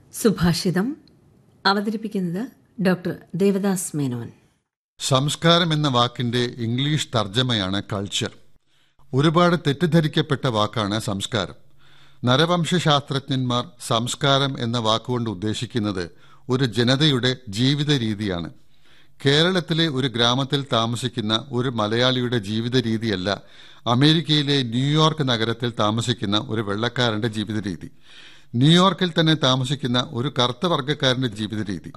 സുഭാഷിതം അവതരിപ്പിക്കുന്നത് ഡോക്ടർ ദേവദാസ് മേനോൻ. സംസ്കാരം എന്ന വാക്കിന്റെ ഇംഗ്ലീഷ് തർജ്ജമയാണ് കൾച്ചർ. ഒരുപാട് തെറ്റിദ്ധരിക്കപ്പെട്ട വാക്കാണ് സംസ്കാരം. നരവംശാസ്ത്രജ്ഞന്മാർ സംസ്കാരം എന്ന വാക്കുകൊണ്ട് ഉദ്ദേശിക്കുന്നത് ഒരു ജനതയുടെ ജീവിത രീതിയാണ്. കേരളത്തിലെ ഒരു ഗ്രാമത്തിൽ താമസിക്കുന്ന ഒരു മലയാളിയുടെ ജീവിത രീതിയല്ല അമേരിക്കയിലെ ന്യൂയോർക്ക് നഗരത്തിൽ താമസിക്കുന്ന ഒരു വെള്ളക്കാരന്റെ ജീവിത രീതി, ന്യൂയോർക്കിൽ തന്നെ താമസിക്കുന്ന ഒരു കറുത്ത വർഗ്ഗക്കാരന്റെ ജീവിത രീതി.